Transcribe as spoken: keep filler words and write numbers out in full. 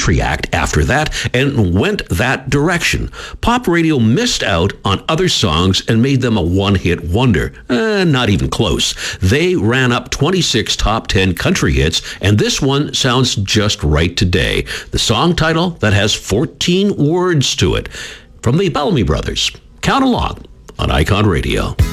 country act after that and went that direction. Pop radio missed out on other songs and made them a one-hit wonder. Eh, not even close. They ran up twenty-six top ten country hits, and this one sounds just right today. The song title that has fourteen words to it. From the Bellamy Brothers. Count along on Icon Radio.